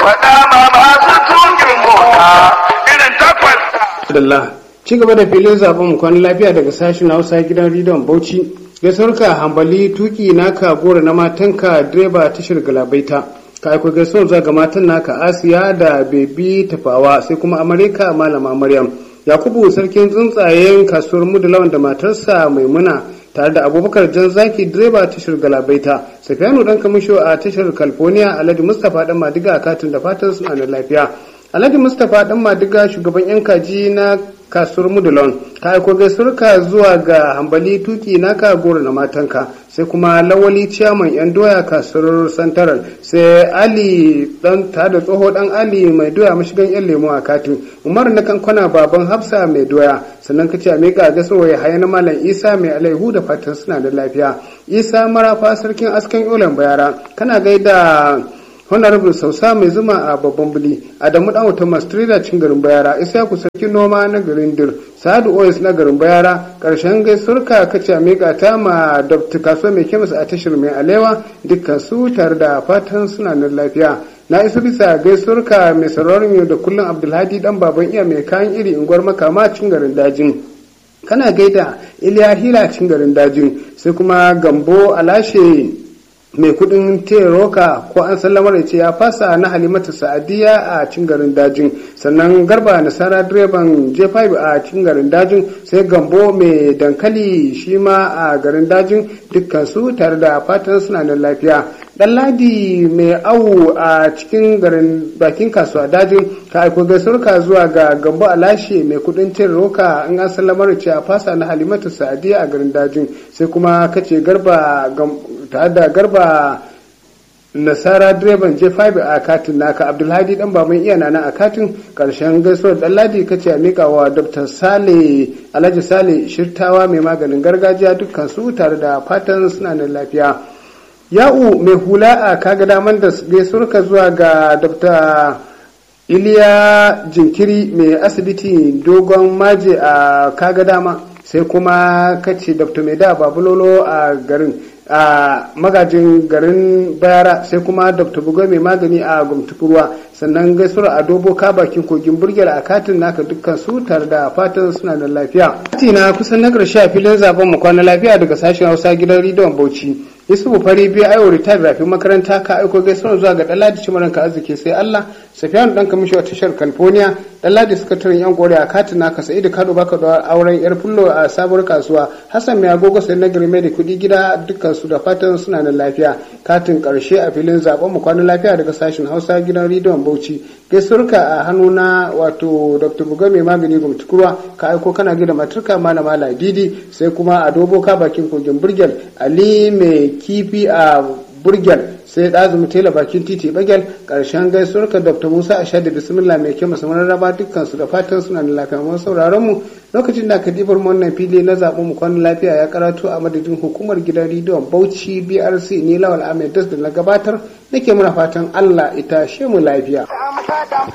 faɗa ma masu tukin mota irin takwas. Allah ci gaba da filin zaben mu kwan lafiya daga sashen Hausa gidan Ridon Bauchi. Gaisuwarka hambali tuki naka gora na matanka direba tashar galabaita. Ka aiko gaisuwar zuwa ga matan naka Asiya da Bebi Tafawa sai kuma Amerika Malama Maryam. Yakubu sarkin tsuntsayen kasuwar Mudulawan da matarsa Maimuna tare da Abubakar Jan Zaki direba tashar galabaita. Safiyanu dan kamisho a tashar California Alhaji Mustapha dan Madiga a katin da fatan suna da lafiya. Alhaji Mustapha dan Madiga shugaban yan kaji na kasuwar Mudulon ka aiko gaisuwarka zuwa ga hambali tuki naka goro na matanka sai kuma lawali ciyaman yan doya kasuwar Santaral sai Ali dan ta da tsoho dan Ali mai doya mashigan yan lemo a katin Umar na kankana baban Hafsa mai doya sannan kace a mega gaisuwa ya haya na malam Isa mai alaihu da fatan suna da lafiya Isa Marafa sarkin askan Yolan Bayara kana gaida Honorable Sausa mai zuma a babban buli Adamu dan wata mastrida cin garin Bayara Isaku sarkin noma na garin Dir Sadu Oyes na garin Bayara karshen gaisurka kace a mika ta ma Dr. Kaso mai kemis a tashar mai alewa dukkan su tare da fatan suna da lafiya na isu bisa gaisurka mai sauraron yau da kullum Abdulhadi dan baban iya mai kayan iri unguwar makama cin garin dajin kana gaida Iliya Hila cin garin dajin sai kuma Gambo Alashe mai kudin teroka ko an sallamar ce ya fasa na Halimatu Sa'adiya a cin garin dajin sannan Garba Nasara direban J5 a cin garin dajin sai Gambo mai dankali shi ma a garin dajin dukkan su tare da fatan suna da lafiya Ɗanladi mai awu a cikin garin bakin kasuwa dajin ka aiko gaisuwarka zuwa ga Gambo Alashe mai kudin teroka an an sallamar ce ya fasa na Halimatu Sa'adiya a garin dajin sai kuma kace Garba tare da Garba Nasara direban J5 a katin naka Abdulhadi dan baban iyana na a katin karshen gaisuwar Ɗanladi kace a mika wa Dr. Sale Alhaji Sale Shirtawa mai maganin gargajiya dukkan su tare da fatan suna da lafiya Ya'u mai hula a kaga daman da gaisuwarka zuwa ga Dr. Iliya Jinkiri mai asibiti dogon maje a kaga dama sai kuma kace Dr. Maida Babulolo a garin a magajin garin Bayara sai kuma Dr. Bugo mai magani a Gumtukurwa sannan gaisuwar Adobo ka bakin kogin Burgel a katin naka dukkan su tare da fatan suna da lafiya. Katina kusan na ƙarshe a filin zaben mu kwana lafiya daga sashen Hausa gidan Ridon Bauchi. Yusufu Fari biyu ayo retired rafin makaranta ka aiko gaisuwar zuwa ga Ɗanladi Cimaran ka arziki sai Allah Safiyanu dan kamishi a tashar California Ɗanladi sakataren yan gore a katin naka Sa'idu Kado baka da auren yar fullo a sabuwar kasuwa Hassan mai agogo sai na girme da kuɗi gida dukkan su da fatan suna da lafiya katin ƙarshe a filin zaben mu kwana lafiya daga sashen Hausa gidan Ridon Bauchi gaisuwarka a hannuna wato Dr. Buga mai magani Gumtukurwa ka aiko kana gida matarka malama Ladidi sai kuma Adobo ka bakin kogin Burgel Ali mai kifi a Burgel sai ɗazumi tela bakin titi bagel ƙarshen gaisuwarka Dr. Musa Ashadu bismillah mai kyau musamman raba dukkan su da fatan suna da lafiya mun sauraron mu lokacin da kadibar mu wannan fili na zaɓen mu kwanan lafiya ya karatu a madadin hukumar gidan rediyon Bauchi BRC ni Lawal Ahmed Das da na gabatar nake muna fatan Allah ita she mu lafiya